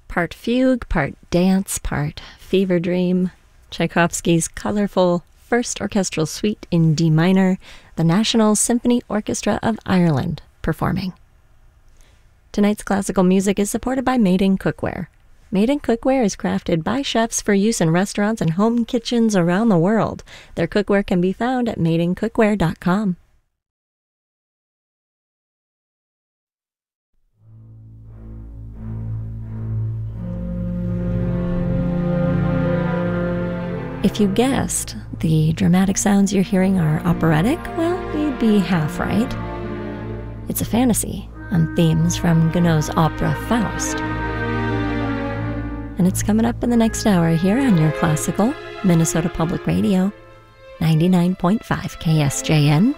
Part fugue, part dance, part fever dream. Tchaikovsky's colorful First Orchestral Suite in D minor, the National Symphony Orchestra of Ireland performing. Tonight's classical music is supported by Made in Cookware. Made in Cookware is crafted by chefs for use in restaurants and home kitchens around the world. Their cookware can be found at madeincookware.com. If you guessed the dramatic sounds you're hearing are operatic, well, you'd be half right. It's a fantasy on themes from Gounod's opera Faust. And it's coming up in the next hour here on your classical Minnesota Public Radio, 99.5 KSJN,